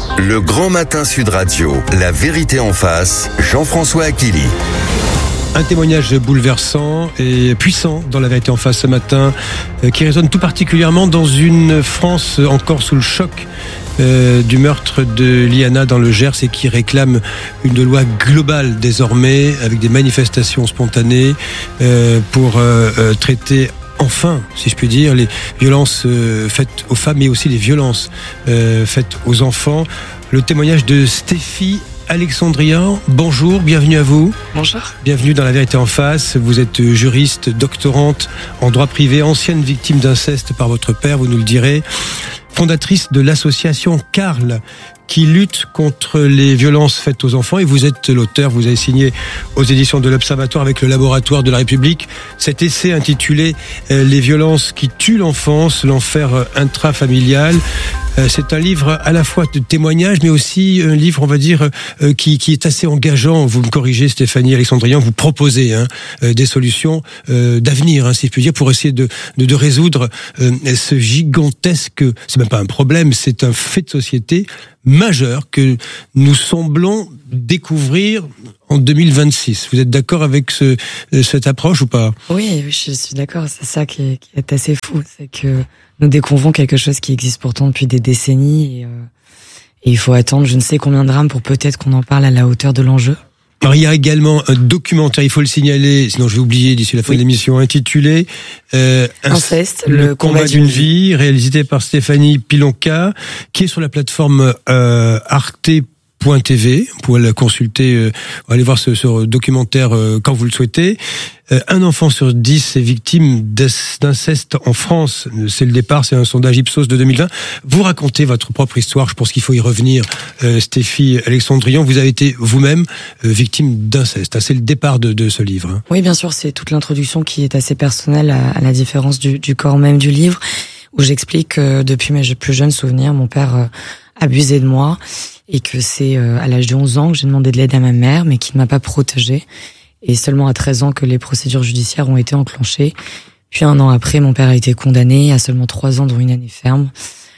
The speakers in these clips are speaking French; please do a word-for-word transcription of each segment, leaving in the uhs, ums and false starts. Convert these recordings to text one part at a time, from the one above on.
Le Grand Matin Sud Radio, la vérité en face, Jean-François Achilly. Un témoignage bouleversant et puissant dans la vérité en face ce matin, euh, qui résonne tout particulièrement dans une France encore sous le choc euh, du meurtre de Liana dans le Gers et qui réclame une loi globale désormais avec des manifestations spontanées euh, pour euh, euh, traiter enfin, si je puis dire, les violences euh, faites aux femmes mais aussi les violences euh, faites aux enfants. Le témoignage de Stéphie Alexandrian, bonjour, bienvenue à vous. Bonjour. Bienvenue dans La Vérité en face. Vous êtes juriste, doctorante en droit privé, ancienne victime d'inceste par votre père, vous nous le direz. Fondatrice de l'association Carl, qui lutte contre les violences faites aux enfants. Et vous êtes l'auteur, vous avez signé aux éditions de l'Observatoire avec le Laboratoire de la République cet essai intitulé « Les violences qui tuent l'enfance, l'enfer intrafamilial ». C'est un livre à la fois de témoignages, mais aussi un livre, on va dire, qui, qui est assez engageant. Vous me corrigez, Stéphanie Alexandrian, vous proposez hein, des solutions d'avenir, hein, si je puis dire, pour essayer de, de, de résoudre ce gigantesque, c'est même pas un problème, c'est un fait de société majeur que nous semblons découvrir en deux mille vingt-six. Vous êtes d'accord avec ce, cette approche ou pas ? Oui, je suis d'accord. C'est ça qui est, qui est assez fou. C'est que nous découvrons quelque chose qui existe pourtant depuis des décennies et, euh, et il faut attendre je ne sais combien de drames pour peut-être qu'on en parle à la hauteur de l'enjeu. Alors, il y a également un documentaire, il faut le signaler, sinon je vais oublier d'ici la fin oui. de l'émission, intitulé euh, Inceste, le, le combat, combat d'une vie, vie, réalisé par Stéphanie Pilonka, qui est sur la plateforme euh, Arte point T V. Vous pouvez la consulter, euh, aller voir ce, ce documentaire euh, quand vous le souhaitez. Euh, un enfant sur dix est victime d'inceste en France. C'est le départ, c'est un sondage Ipsos de deux mille vingt. Vous racontez votre propre histoire, je pense qu'il faut y revenir. Euh, Stéphie Alexandrian, vous avez été vous-même euh, victime d'inceste. C'est le départ de, de ce livre. Hein. Oui, bien sûr, c'est toute l'introduction qui est assez personnelle à, à la différence du, du corps même du livre, où j'explique que depuis mes plus jeunes souvenirs, mon père euh, abusait de moi et que c'est euh, à l'âge de onze ans que j'ai demandé de l'aide à ma mère, mais qui ne m'a pas protégée. Et seulement à treize ans que les procédures judiciaires ont été enclenchées. Puis un an après, mon père a été condamné à seulement trois ans, dont une année ferme.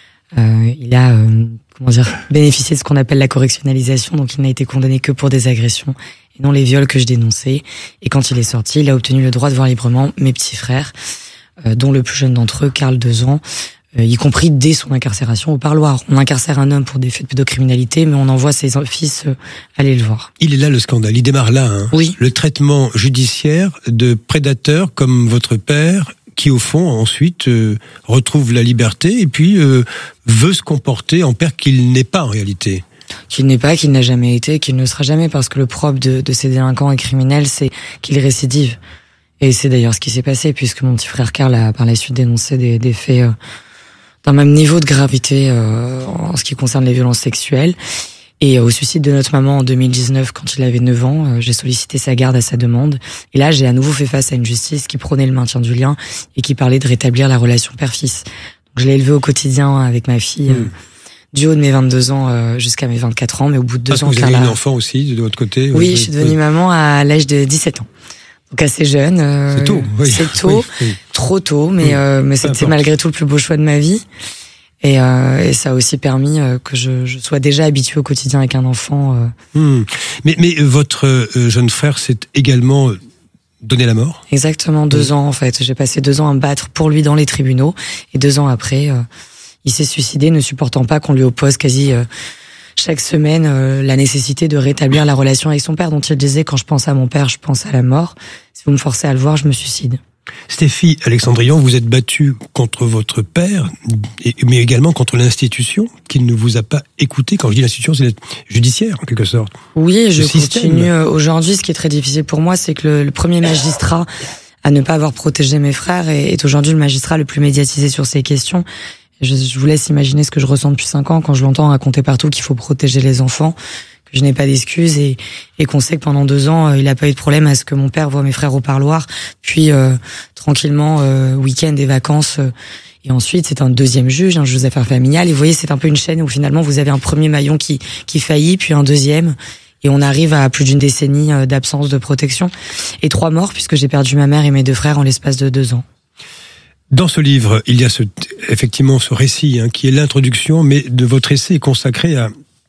Euh, il a, euh, comment dire, bénéficié de ce qu'on appelle la correctionnalisation, donc il n'a été condamné que pour des agressions et non les viols que je dénonçais. Et quand il est sorti, il a obtenu le droit de voir librement mes petits frères, euh, dont le plus jeune d'entre eux, Karl, deux ans, euh, y compris dès son incarcération au parloir. On incarcère un homme pour des faits de pédocriminalité, mais on envoie ses fils euh, aller le voir. Il est là le scandale, il démarre là. Hein. Oui. Le traitement judiciaire de prédateurs comme votre père, qui au fond ensuite euh, retrouve la liberté et puis euh, veut se comporter en père qu'il n'est pas en réalité. Qu'il n'est pas, qu'il n'a jamais été, qu'il ne sera jamais, parce que le propre de, de ces délinquants et criminels, c'est qu'ils récidivent. Et c'est d'ailleurs ce qui s'est passé, puisque mon petit frère Karl a par la suite dénoncé des, des faits euh, d'un même niveau de gravité euh, en ce qui concerne les violences sexuelles. Et au suicide de notre maman en deux mille dix-neuf, quand il avait neuf ans, euh, j'ai sollicité sa garde à sa demande. Et là, j'ai à nouveau fait face à une justice qui prônait le maintien du lien et qui parlait de rétablir la relation père-fils. Donc, je l'ai élevé au quotidien avec ma fille, mmh. euh, du haut de mes vingt-deux ans euh, jusqu'à mes vingt-quatre ans, mais au bout de deux Parce ans... Parce que vous avez eu un enfant aussi, de votre côté? Oui, oui, je suis devenue oui. maman à l'âge de dix-sept ans. Donc assez jeune. Euh, c'est tôt, oui. C'est tôt, oui, oui. trop tôt, mais, oui. euh, mais c'était malgré tout le plus beau choix de ma vie. Et, euh, et ça a aussi permis euh, que je, je sois déjà habituée au quotidien avec un enfant. Euh. Mmh. Mais, mais votre euh, jeune frère s'est également donné la mort? Exactement, deux mmh. ans en fait. J'ai passé deux ans à me battre pour lui dans les tribunaux. Et deux ans après, euh, il s'est suicidé, ne supportant pas qu'on lui oppose quasi euh, chaque semaine euh, la nécessité de rétablir la relation avec son père, dont il disait « quand je pense à mon père, je pense à la mort. Si vous me forcez à le voir, je me suicide ». Stéphie Alexandrian, vous êtes battue contre votre père, mais également contre l'institution qui ne vous a pas écouté. Quand je dis l'institution, c'est judiciaire en quelque sorte. Oui, je continue aujourd'hui. Ce qui est très difficile pour moi, c'est que le, le premier magistrat à ne pas avoir protégé mes frères est, est aujourd'hui le magistrat le plus médiatisé sur ces questions. Je, je vous laisse imaginer ce que je ressens depuis cinq ans quand je l'entends raconter partout qu'il faut protéger les enfants, que je n'ai pas d'excuses et, et qu'on sait que pendant deux ans, euh, il n'a pas eu de problème à ce que mon père voit mes frères au parloir, puis euh, tranquillement, euh, week-end et vacances. Euh, et ensuite, c'est un deuxième juge, un juge aux affaires familiales. Et vous voyez, c'est un peu une chaîne où finalement, vous avez un premier maillon qui, qui faillit, puis un deuxième. Et on arrive à plus d'une décennie d'absence de protection. Et trois morts, puisque j'ai perdu ma mère et mes deux frères en l'espace de deux ans. Dans ce livre, il y a ce, effectivement ce récit hein, qui est l'introduction, mais de votre essai est consacré à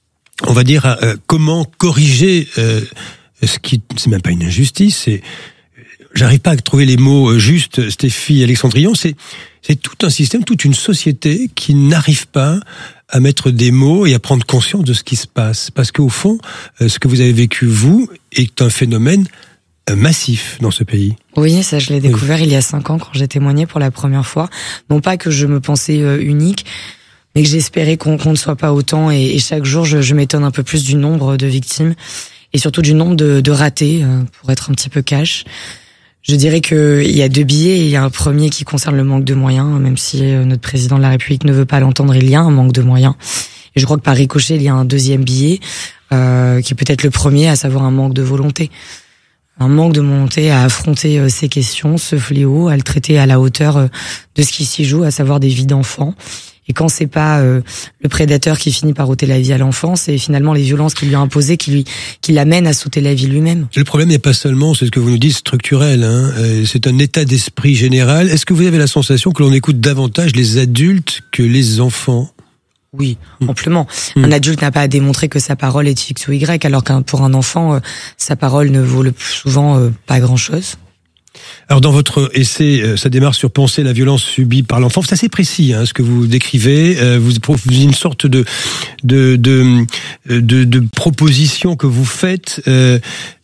on va dire, euh, comment corriger euh, ce qui, c'est même pas une injustice, c'est, j'arrive pas à trouver les mots justes, Stéphie Alexandrion, c'est, c'est tout un système, toute une société qui n'arrive pas à mettre des mots et à prendre conscience de ce qui se passe. Parce qu'au fond, euh, ce que vous avez vécu, vous, est un phénomène euh, massif dans ce pays. Oui, ça je l'ai découvert oui. il y a cinq ans quand j'ai témoigné pour la première fois. Non pas que je me pensais euh, unique, mais que j'espérais qu'on, qu'on ne soit pas autant. Et, et chaque jour, je, je m'étonne un peu plus du nombre de victimes et surtout du nombre de, de ratés, euh, pour être un petit peu cash. Je dirais que il y a deux billets. Il y a un premier qui concerne le manque de moyens, même si notre président de la République ne veut pas l'entendre, il y a un manque de moyens. Et je crois que par ricochet, il y a un deuxième billet, euh, qui est peut-être le premier, à savoir un manque de volonté. Un manque de volonté à affronter euh, ces questions, ce fléau, à le traiter à la hauteur euh, de ce qui s'y joue, à savoir des vies d'enfants. Et quand c'est pas euh, le prédateur qui finit par ôter la vie à l'enfant, c'est finalement les violences qu'il lui a imposées qui lui qui l'amènent à s'ôter la vie lui-même. Le problème n'est pas seulement, c'est ce que vous nous dites, structurel. Hein, c'est un état d'esprit général. Est-ce que vous avez la sensation que l'on écoute davantage les adultes que les enfants ? Oui, amplement. Mmh. Un adulte n'a pas à démontrer que sa parole est X ou Y, alors qu'un pour un enfant, euh, sa parole ne vaut le plus souvent euh, pas grand-chose. Alors dans votre essai, ça démarre sur penser la violence subie par l'enfant. C'est assez précis, hein, ce que vous décrivez. Euh, vous proposez une sorte de de de de, de proposition que vous faites. Euh,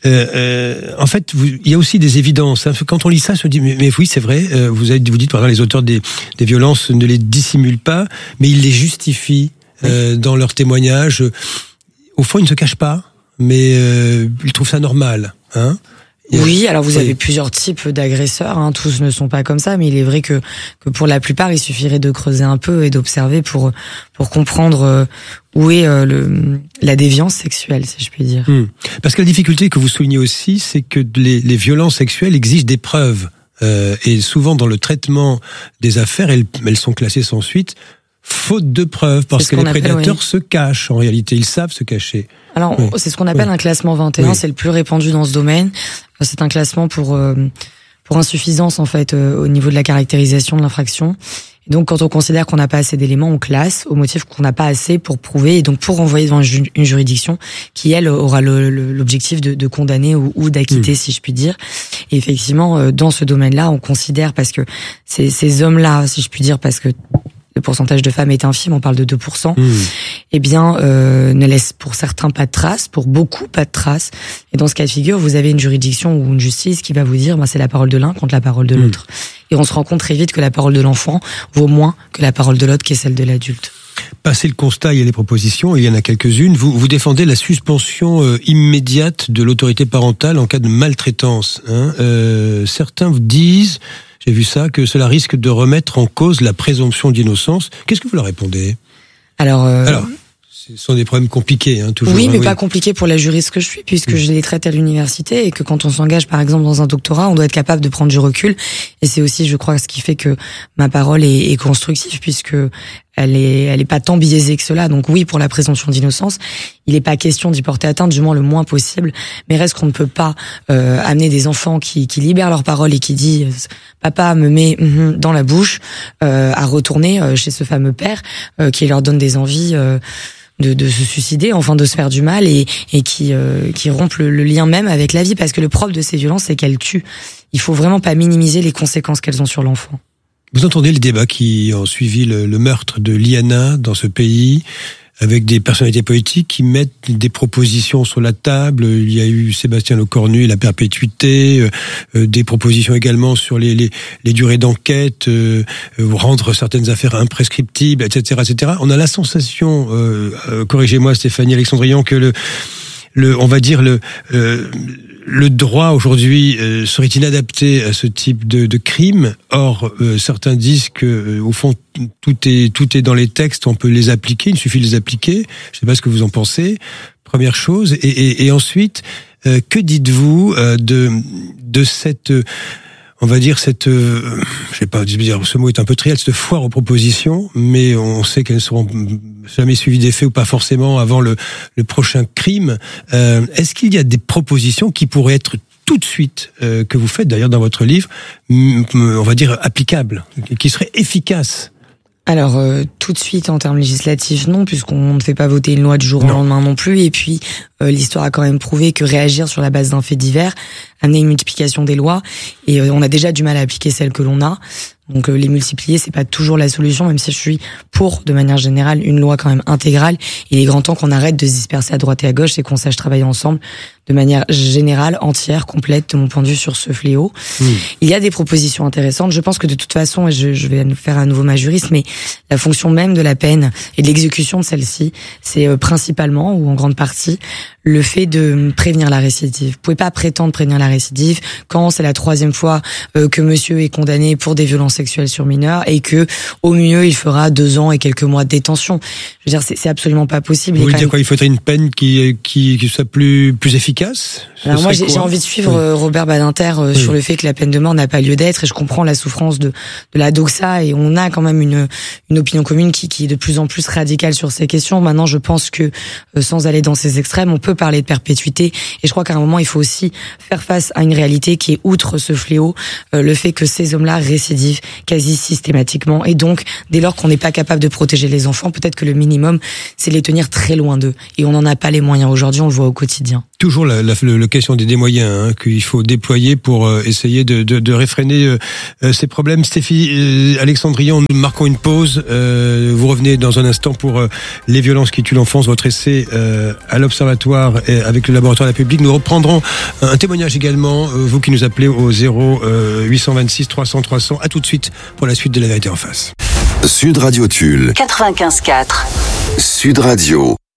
euh, en fait, vous, il y a aussi des évidences. Hein. Quand on lit ça, on se dit mais, mais oui, c'est vrai. Euh, vous avez, vous dites par exemple les auteurs des des violences ne les dissimulent pas, mais ils les justifient euh, dans leurs témoignages. Au fond, ils ne se cachent pas, mais euh, ils trouvent ça normal, hein. Oui, alors vous oui. avez plusieurs types d'agresseurs, hein, tous ne sont pas comme ça, mais il est vrai que que pour la plupart, il suffirait de creuser un peu et d'observer pour pour comprendre euh, où est euh, le la déviance sexuelle, si je puis dire. Mmh. Parce que la difficulté que vous soulignez aussi, c'est que les les violences sexuelles exigent des preuves euh, et souvent dans le traitement des affaires, elles elles sont classées sans suite. Faute de preuves, parce que les appelle, prédateurs oui. se cachent. En réalité, ils savent se cacher. Alors, oui. c'est ce qu'on appelle oui. un classement vingt et un. Oui. C'est le plus répandu dans ce domaine. C'est un classement pour euh, pour insuffisance en fait euh, au niveau de la caractérisation de l'infraction. Et donc, quand on considère qu'on n'a pas assez d'éléments, on classe au motif qu'on n'a pas assez pour prouver et donc pour renvoyer devant une juridiction qui elle aura le, le, l'objectif de, de condamner ou, ou d'acquitter, mmh. si je puis dire. Et effectivement, dans ce domaine-là, on considère parce que ces, ces hommes-là, si je puis dire, parce que le pourcentage de femmes est infime, on parle de deux pour cent, mmh. eh bien, euh, ne laisse pour certains pas de traces, pour beaucoup pas de traces. Et dans ce cas de figure, vous avez une juridiction ou une justice qui va vous dire, bah, c'est la parole de l'un contre la parole de mmh. l'autre. Et on se rend compte très vite que la parole de l'enfant vaut moins que la parole de l'autre, qui est celle de l'adulte. Passé le constat, il y a les propositions, il y en a quelques-unes. Vous, vous défendez la suspension euh, immédiate de l'autorité parentale en cas de maltraitance. Hein. Euh, certains vous disent... J'ai vu ça, que cela risque de remettre en cause la présomption d'innocence. Qu'est-ce que vous leur répondez ? Alors, euh... Alors, ce sont des problèmes compliqués, hein, toujours. Oui, mais hein, pas oui. compliqués pour la juriste que je suis, puisque mmh. je les traite à l'université et que quand on s'engage, par exemple, dans un doctorat, on doit être capable de prendre du recul. Et c'est aussi, je crois, ce qui fait que ma parole est, est constructive, puisque elle est, elle est pas tant biaisée que cela. Donc oui, pour la présomption d'innocence, il n'est pas question d'y porter atteinte, du moins le moins possible. Mais reste qu'on ne peut pas euh, amener des enfants qui, qui libèrent leur parole et qui disent « Papa me met mm, dans la bouche euh, » à retourner euh, chez ce fameux père euh, qui leur donne des envies euh, de, de se suicider, enfin de se faire du mal et, et qui, euh, qui rompent le, le lien même avec la vie. Parce que le propre de ces violences, c'est qu'elles tuent. Il faut vraiment pas minimiser les conséquences qu'elles ont sur l'enfant. Vous entendez le débat qui ont suivi le, le meurtre de Liana dans ce pays, avec des personnalités politiques qui mettent des propositions sur la table. Il y a eu Sébastien Lecornu et la perpétuité, euh, des propositions également sur les, les, les durées d'enquête, euh, rendre certaines affaires imprescriptibles, et cetera, et cetera. On a la sensation, euh, euh, corrigez-moi Stéphanie Alexandrion, que le, le, on va dire le, euh, le droit aujourd'hui euh, serait inadapté à ce type de, de crime. Or, euh, certains disent que, euh, au fond, tout est tout est dans les textes. On peut les appliquer. Il suffit de les appliquer. Je ne sais pas ce que vous en pensez. Première chose. Et, et, et ensuite, euh, que dites-vous euh, de de cette euh, on va dire cette, euh, je sais pas dire, ce mot est un peu triel, cette foire aux propositions, mais on sait qu'elles ne seront jamais suivies d'effet ou pas forcément avant le, le prochain crime. Euh, est-ce qu'il y a des propositions qui pourraient être tout de suite, euh, que vous faites d'ailleurs dans votre livre, on va dire applicables, qui seraient efficaces? Alors euh, tout de suite en termes législatifs non, puisqu'on ne fait pas voter une loi du jour au lendemain non plus, et puis euh, l'histoire a quand même prouvé que réagir sur la base d'un fait divers amenait une multiplication des lois, et euh, on a déjà du mal à appliquer celles que l'on a. Donc euh, les multiplier, c'est pas toujours la solution, même si je suis pour, de manière générale, une loi quand même intégrale. Il est grand temps qu'on arrête de se disperser à droite et à gauche et qu'on sache travailler ensemble de manière générale, entière, complète, de mon point de vue, sur ce fléau. Mmh. Il y a des propositions intéressantes. Je pense que de toute façon, et je, je vais faire à nouveau ma juriste, mais la fonction même de la peine et de l'exécution de celle-ci, c'est euh, principalement, ou en grande partie, le fait de prévenir la récidive. Vous pouvez pas prétendre prévenir la récidive quand c'est la troisième fois euh, que monsieur est condamné pour des violences sexuelles sur mineurs et que, au mieux, il fera deux ans et quelques mois de détention. Je veux dire, c'est, c'est absolument pas possible. Vous voulez dire même... quoi? Il faudrait une peine qui, qui, qui soit plus, plus efficace? Alors moi, j'ai, j'ai envie de suivre oui. Robert Badinter euh, oui. sur le fait que la peine de mort n'a pas lieu d'être, et je comprends la souffrance de, de la doxa, et on a quand même une, une opinion commune qui, qui est de plus en plus radicale sur ces questions. Maintenant, je pense que, euh, sans aller dans ces extrêmes, on peut parler de perpétuité, et je crois qu'à un moment, il faut aussi faire face à une réalité qui est, outre ce fléau, euh, le fait que ces hommes-là récidivent quasi systématiquement, et donc, dès lors qu'on n'est pas capable de protéger les enfants, peut-être que le minimum, c'est les tenir très loin d'eux, et on n'en a pas les moyens aujourd'hui, on le voit au quotidien. Toujours la, la, la question des, des moyens hein, qu'il faut déployer pour euh, essayer de, de, de réfréner euh, ces problèmes. Stéphie euh, Alexandrian, nous marquons une pause. Euh, vous revenez dans un instant pour euh, les violences qui tuent l'enfance, votre essai euh, à l'Observatoire et avec le Laboratoire de la Publique. Nous reprendrons un témoignage également, euh, vous qui nous appelez au zéro huit cent vingt-six trois cents trois cents. À tout de suite pour la suite de La Vérité en face. Sud Radio Tulle quatre-vingt-quinze quatre. Sud Radio.